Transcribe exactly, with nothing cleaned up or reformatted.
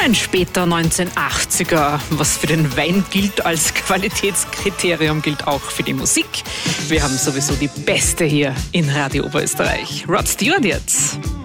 Ein später neunzehnhundertachtziger. Was für den Wein gilt als Qualitätskriterium, gilt auch für die Musik. Wir haben sowieso die Beste hier in Radio Oberösterreich. Rod Stewart jetzt.